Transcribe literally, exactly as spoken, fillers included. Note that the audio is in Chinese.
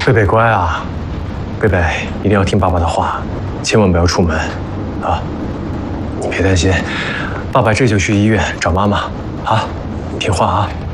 贝贝乖啊，贝贝一定要听爸爸的话，千万不要出门，啊！你别担心，爸爸这就去医院找妈妈，啊，听话啊。